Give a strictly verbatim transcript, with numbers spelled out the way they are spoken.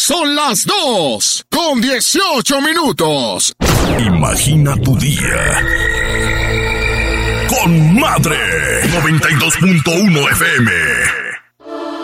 Son las dos con dieciocho minutos. Imagina tu día con Madre noventa y dos punto uno F M.